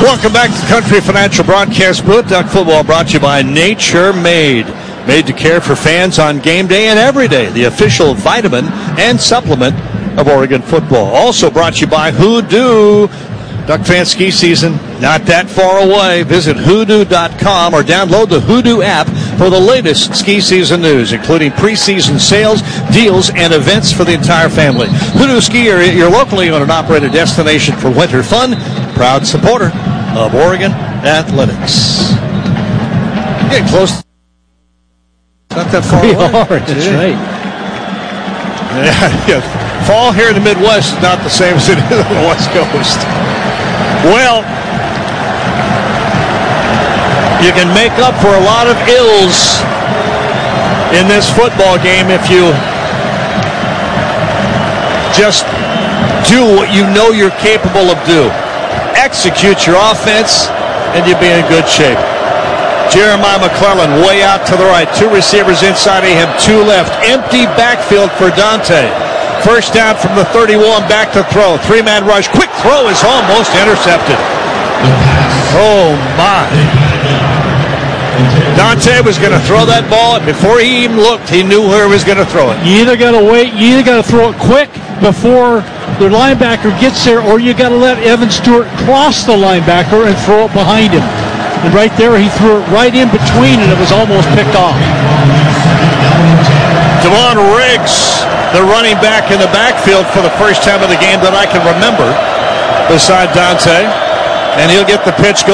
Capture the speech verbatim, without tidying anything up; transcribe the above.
Welcome back to the Country Financial Broadcast Booth. Duck Football brought to you by Nature Made. Made to care for fans on game day and every day. The official vitamin and supplement of Oregon football. Also brought to you by Hoodoo. Duck fan ski season not that far away. Visit hoodoo dot com or download the Hoodoo app for the latest ski season news, including preseason sales, deals, and events for the entire family. Hoodoo Ski, your locally owned and operated destination for winter fun. Proud supporter of Oregon Athletics. Getting close. Not that far we away. are, that's yeah. right. Yeah, yeah. Fall here in the Midwest is not the same as it is on the West Coast. Well, you can make up for a lot of ills in this football game if you just do what you know you're capable of doing. Execute your offense, and you'll be in good shape. Jeremiah McClellan way out to the right. Two receivers inside of him, two left. Empty backfield for Dante. First down from the thirty-one, back to throw. Three-man rush. Quick throw is almost intercepted. Oh, my. Dante was going to throw that ball. Before he even looked, he knew where he was going to throw it. You either got to wait, you either got to throw it quick before the linebacker gets there, or you got to let Evan Stewart cross the linebacker and throw it behind him. And right there, he threw it right in between, and it was almost picked off. Devon Riggs, the running back in the backfield for the first time of the game that I can remember, beside Dante. And he'll get the pitch going.